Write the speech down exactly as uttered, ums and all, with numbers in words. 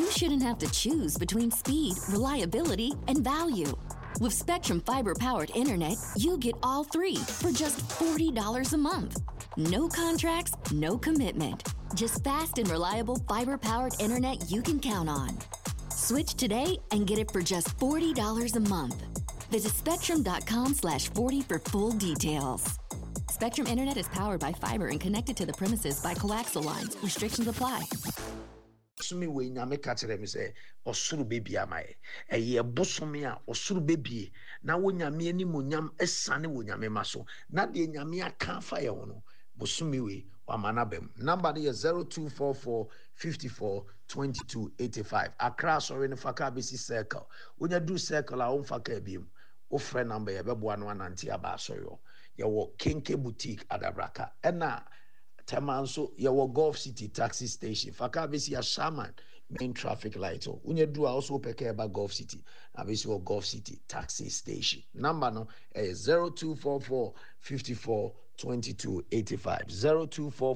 you shouldn't have to choose between speed, reliability, and value. With Spectrum fiber-powered internet, you get all three for just forty dollars a month. No contracts, no commitment. Just fast and reliable fiber-powered internet you can count on. Switch today and get it for just forty dollars a month. Visit spectrum.com slash 40 for full details. Spectrum Internet is powered by fiber and connected to the premises by coaxial lines. Restrictions apply. Sumi we nyame ka kire me say osuru bebi amaye eye bosomi a osuru bebi na wo nyame ani monyam esane wo nyame maso na de nyame aka fa ye ho no bosumi we wa manabem number is zero two four four five four two two eight five Accra sorry ne faka besi circle wonya do circle a on faka biem o friend number ye beboa no ananti aba sorry ye wo Kenke boutique adabraka ena Temanso, your Gulf City taxi station. Fakabisi a shaman main traffic light. Oh, when you do also peke about Gulf City. Abisi your Gulf City taxi station. Number no is zero two four four five four two two eight five. Zero two four.